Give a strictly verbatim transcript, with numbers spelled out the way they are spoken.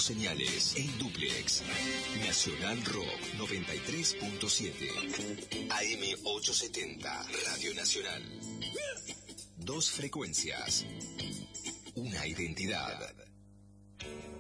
señales en dúplex. Nacional Rock noventa y tres punto siete. A M ochocientos setenta. Radio Nacional. Dos frecuencias. Una identidad.